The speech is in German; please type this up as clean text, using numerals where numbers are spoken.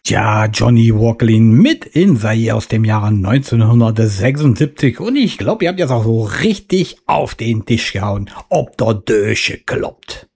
Tja, Johnny Walklin mit in Zaire aus dem Jahre 1976 und ich glaube, ihr habt jetzt auch so richtig auf den Tisch gehauen, ob der Dösche kloppt.